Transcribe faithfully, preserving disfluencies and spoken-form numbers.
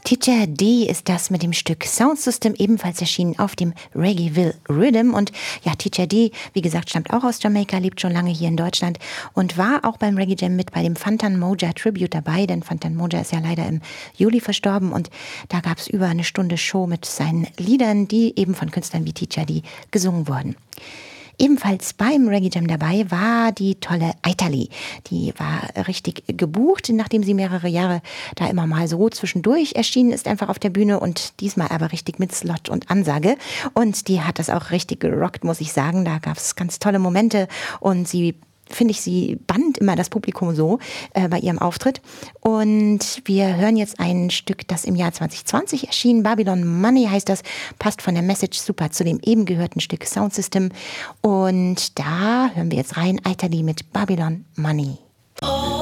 Teacher D ist das mit dem Stück Sound System, ebenfalls erschienen auf dem Reggaeville Rhythm. Und ja, Teacher D, wie gesagt, stammt auch aus Jamaika, lebt schon lange hier in Deutschland und war auch beim Reggae Jam mit bei dem Fantan Mojah Tribute dabei, denn Fantan Mojah ist ja leider im Juli verstorben und da gab es über eine Stunde Show mit seinen Liedern, die eben von Künstlern wie Teacher D gesungen wurden. Ebenfalls beim Reggae Jam dabei war die tolle Aitali. Die war richtig gebucht, nachdem sie mehrere Jahre da immer mal so zwischendurch erschienen ist, einfach auf der Bühne und diesmal aber richtig mit Slot und Ansage. Und die hat das auch richtig gerockt, muss ich sagen. Da gab es ganz tolle Momente und sie finde ich, sie band immer das Publikum so äh, bei ihrem Auftritt. Und wir hören jetzt ein Stück, das im Jahr zwanzig zwanzig erschien. Babylon Money heißt das, passt von der Message super zu dem eben gehörten Stück Sound System. Und da hören wir jetzt rein, Aitali mit Babylon Money.